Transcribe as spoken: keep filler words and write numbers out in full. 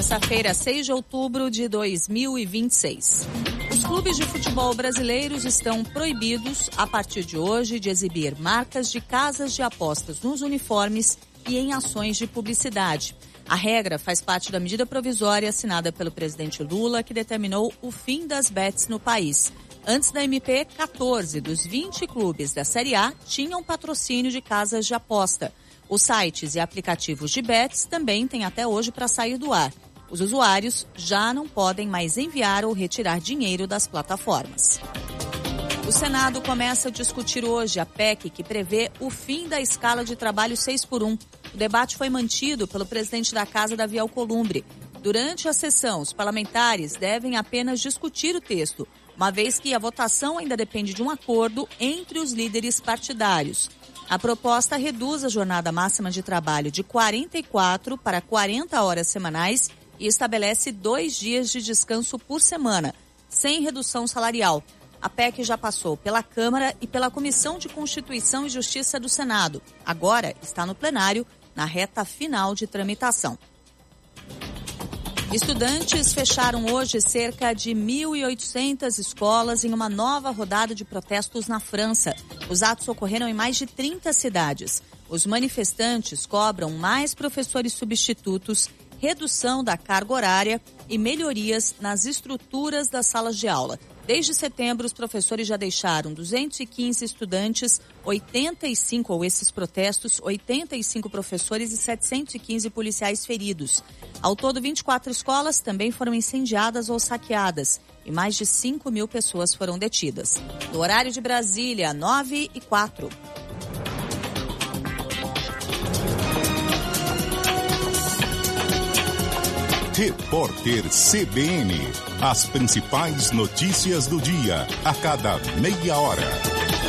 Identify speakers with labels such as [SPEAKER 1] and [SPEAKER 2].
[SPEAKER 1] Terça-feira, seis de outubro de dois mil e vinte e seis. Os clubes de futebol brasileiros estão proibidos, a partir de hoje, de exibir marcas de casas de apostas nos uniformes e em ações de publicidade. A regra faz parte da medida provisória assinada pelo presidente Lula, que determinou o fim das bets no país. Antes da M P, quatorze dos vinte clubes da Série A tinham patrocínio de casas de aposta. Os sites e aplicativos de bets também têm até hoje para sair do ar. Os usuários já não podem mais enviar ou retirar dinheiro das plataformas. O Senado começa a discutir hoje a P E C que prevê o fim da escala de trabalho seis por um. O debate foi mantido pelo presidente da Casa, Davi Alcolumbre. Durante a sessão, os parlamentares devem apenas discutir o texto, uma vez que a votação ainda depende de um acordo entre os líderes partidários. A proposta reduz a jornada máxima de trabalho de quarenta e quatro para quarenta horas semanais e estabelece dois dias de descanso por semana, sem redução salarial. A P E C já passou pela Câmara e pela Comissão de Constituição e Justiça do Senado. Agora está no plenário, na reta final de tramitação. Estudantes fecharam hoje cerca de mil e oitocentas escolas em uma nova rodada de protestos na França. Os atos ocorreram em mais de trinta cidades. Os manifestantes cobram mais professores substitutos, redução da carga horária e melhorias nas estruturas das salas de aula. Desde setembro, os professores já deixaram duzentos e quinze estudantes, oitenta e cinco, ou esses protestos, oitenta e cinco professores e setecentos e quinze policiais feridos. Ao todo, vinte e quatro escolas também foram incendiadas ou saqueadas e mais de cinco mil pessoas foram detidas. No horário de Brasília, nove e quatro.
[SPEAKER 2] Repórter C B N. As principais notícias do dia, a cada meia hora.